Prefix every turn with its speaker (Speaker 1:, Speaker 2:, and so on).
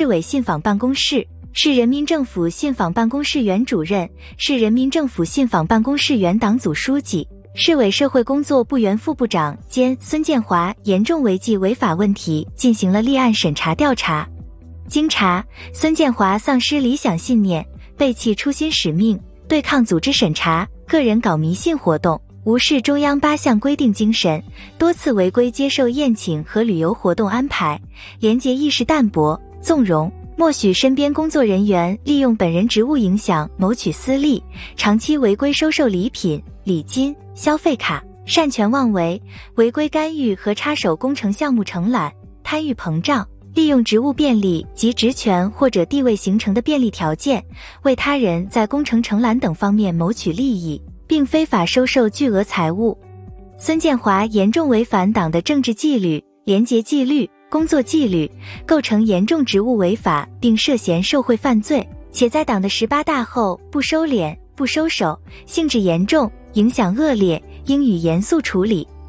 Speaker 1: 委信访办公室、市人民政府信访办公室原主任、市人民政府信访办公室原党组书记、市委社会工作部原副部长兼孙建华严重违纪违法问题进行了立案审查调查。经查，孙建华丧失理想信念，背弃初心使命，对抗组织审查，个人搞迷信活动，无视中央8项规定精神，多次违规接受宴请和旅游活动安排，廉洁意识淡薄，纵容默许身边工作人员利用本人职务影响谋取私利，长期违规收受礼品、礼金、消费卡，擅权妄为，违规干预和插手工程项目承揽，贪欲膨胀，利用职务便利及职权或者地位形成的便利条件，为他人在工程承揽等方面谋取利益，并非法收受巨额财物。孙建华严重违反党的政治纪律、廉洁纪律、工作纪律，构成严重职务违法，并涉嫌受贿犯罪，且在党的18大后不收敛、不收手，性质严重，影响恶劣，应予严肃处理。